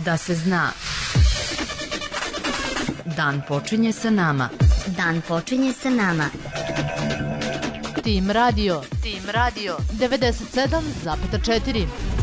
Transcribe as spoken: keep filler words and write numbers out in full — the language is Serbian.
Da se zna. Dan počinje sa nama. Dan počinje sa nama. Tim Radio. Tim Radio. devedeset sedam zarez četiri.